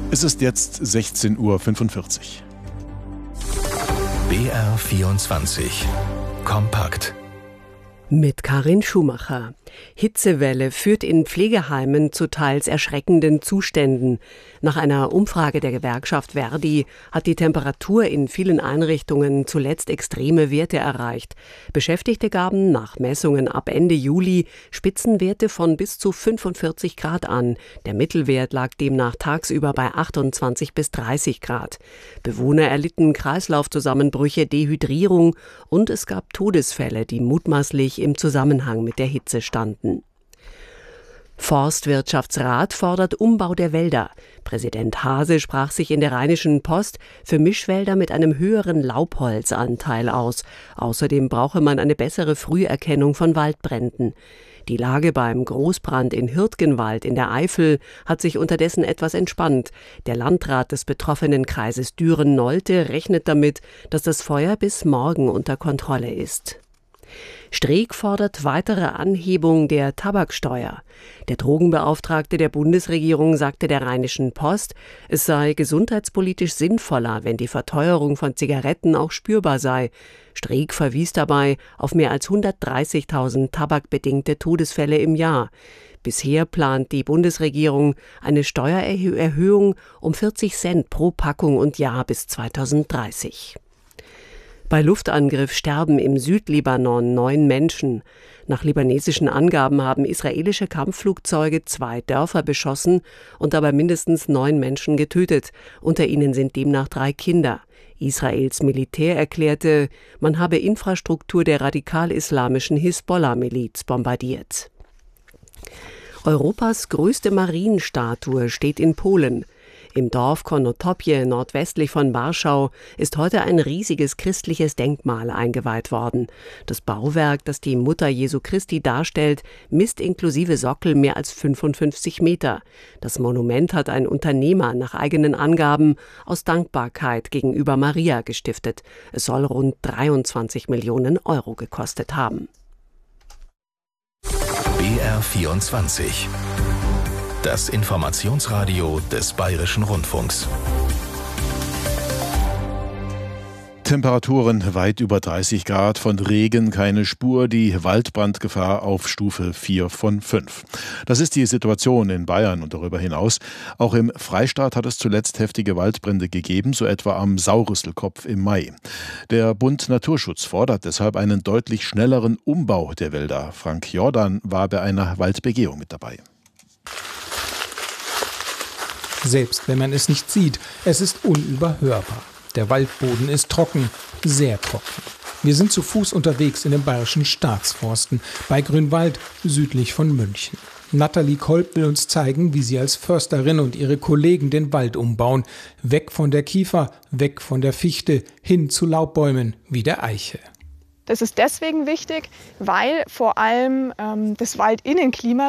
Es ist jetzt 16:45 Uhr. BR24 Kompakt. Mit Karin Schumacher. Hitzewelle führt in Pflegeheimen zu teils erschreckenden Zuständen. Nach einer Umfrage der Gewerkschaft Verdi hat die Temperatur in vielen Einrichtungen zuletzt extreme Werte erreicht. Beschäftigte gaben nach Messungen ab Ende Juli Spitzenwerte von bis zu 45 Grad an. Der Mittelwert lag demnach tagsüber bei 28 bis 30 Grad. Bewohner erlitten Kreislaufzusammenbrüche, Dehydrierung und es gab Todesfälle, die mutmaßlich im Zusammenhang mit der Hitze standen. Forstwirtschaftsrat fordert Umbau der Wälder. Präsident Haase sprach sich in der Rheinischen Post für Mischwälder mit einem höheren Laubholzanteil aus. Außerdem brauche man eine bessere Früherkennung von Waldbränden. Die Lage beim Großbrand in Hürtgenwald in der Eifel hat sich unterdessen etwas entspannt. Der Landrat des betroffenen Kreises Düren-Nolte rechnet damit, dass das Feuer bis morgen unter Kontrolle ist. Streeck fordert weitere Anhebung der Tabaksteuer. Der Drogenbeauftragte der Bundesregierung sagte der Rheinischen Post, es sei gesundheitspolitisch sinnvoller, wenn die Verteuerung von Zigaretten auch spürbar sei. Streeck verwies dabei auf mehr als 130.000 tabakbedingte Todesfälle im Jahr. Bisher plant die Bundesregierung eine Steuererhöhung um 40 Cent pro Packung und Jahr bis 2030. Bei Luftangriff sterben im Südlibanon 9 Menschen. Nach libanesischen Angaben haben israelische Kampfflugzeuge 2 Dörfer beschossen und dabei mindestens 9 Menschen getötet. Unter ihnen sind demnach 3 Kinder. Israels Militär erklärte, man habe Infrastruktur der radikal-islamischen Hisbollah-Miliz bombardiert. Europas größte Marienstatue steht in Polen. Im Dorf Konotopie, nordwestlich von Warschau, ist heute ein riesiges christliches Denkmal eingeweiht worden. Das Bauwerk, das die Mutter Jesu Christi darstellt, misst inklusive Sockel mehr als 55 Meter. Das Monument hat ein Unternehmer nach eigenen Angaben aus Dankbarkeit gegenüber Maria gestiftet. Es soll rund 23 Millionen Euro gekostet haben. BR24 Das Informationsradio des Bayerischen Rundfunks. Temperaturen weit über 30 Grad, von Regen keine Spur, die Waldbrandgefahr auf Stufe 4 von 5. Das ist die Situation in Bayern und darüber hinaus. Auch im Freistaat hat es zuletzt heftige Waldbrände gegeben, so etwa am Saurüsselkopf im Mai. Der Bund Naturschutz fordert deshalb einen deutlich schnelleren Umbau der Wälder. Frank Jordan war bei einer Waldbegehung mit dabei. Selbst wenn man es nicht sieht, es ist unüberhörbar. Der Waldboden ist trocken, sehr trocken. Wir sind zu Fuß unterwegs in den bayerischen Staatsforsten, bei Grünwald, südlich von München. Nathalie Kolb will uns zeigen, wie sie als Försterin und ihre Kollegen den Wald umbauen. Weg von der Kiefer, weg von der Fichte, hin zu Laubbäumen wie der Eiche. Das ist deswegen wichtig, weil vor allem das Waldinnenklima